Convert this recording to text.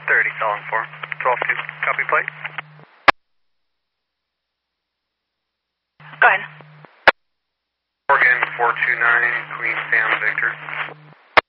30 calling for 12-2. Copy plate. Go ahead. Oregon 429, Queen Sam Victor.